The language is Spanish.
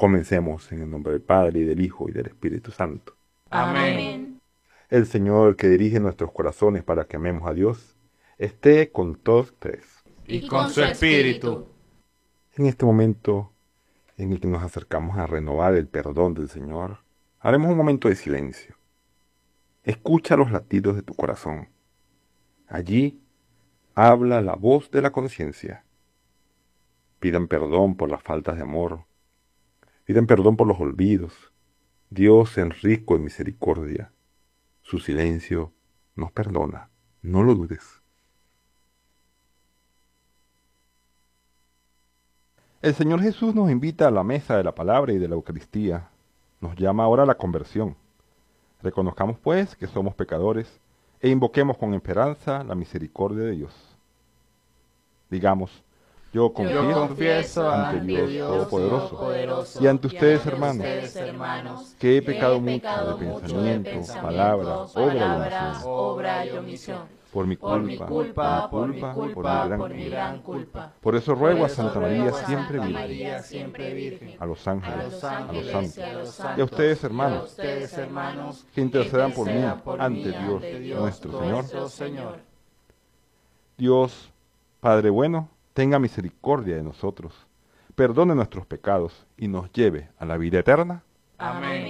Comencemos en el nombre del Padre, y del Hijo, y del Espíritu Santo. Amén. El Señor que dirige nuestros corazones para que amemos a Dios, esté con todos ustedes. Y con su espíritu. En este momento en el que nos acercamos a renovar el perdón del Señor, haremos un momento de silencio. Escucha los latidos de tu corazón. Allí habla la voz de la conciencia. Pidan perdón por las faltas de amor. Pidan perdón por los olvidos. Dios es rico en misericordia. Su silencio nos perdona. No lo dudes. El Señor Jesús nos invita a la mesa de la palabra y de la Eucaristía. Nos llama ahora a la conversión. Reconozcamos, pues, que somos pecadores e invoquemos con esperanza la misericordia de Dios. Digamos, yo confieso ante Dios Todopoderoso y ante ustedes, hermanos, que he pecado mucho de pensamiento, palabra, obra y omisión. por mi Por mi culpa, culpa, por mi gran culpa. Por eso ruego a Santa Ruego María, a siempre Santa Virgen, María, siempre Virgen, a los ángeles, a los santos, santos, y a ustedes, y a hermanos, ustedes, hermanos, que intercedan por mí ante ante Dios nuestro Señor. Señor. Dios, Padre bueno, tenga misericordia de nosotros, perdone nuestros pecados y nos lleve a la vida eterna. Amén.